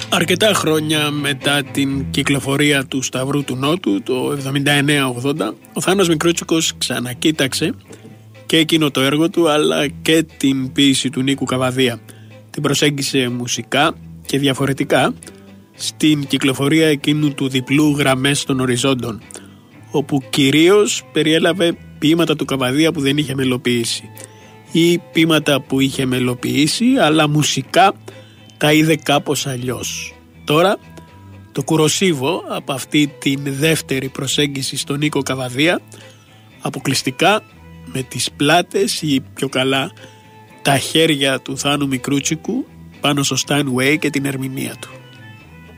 Αρκετά χρόνια μετά την κυκλοφορία του Σταυρού του Νότου, το 79-80, ο Θάνος Μικρούτσικος ξανακοίταξε και εκείνο το έργο του, αλλά και την ποίηση του Νίκου Καβαδία. Την προσέγγισε μουσικά και διαφορετικά στην κυκλοφορία εκείνου του διπλού «Γραμμές των Οριζόντων», όπου κυρίως περιέλαβε ποίηματα του Καβαδία που δεν είχε μελοποιήσει ή ποίηματα που είχε μελοποιήσει αλλά μουσικά τα είδε κάπως αλλιώς. Τώρα το κουροσίβω από αυτή την δεύτερη προσέγγιση στον Νίκο Καβαδία, αποκλειστικά με τις πλάτες ή πιο καλά τα χέρια του Θάνου Μικρούτσικου πάνω στο Steinway και την ερμηνεία του.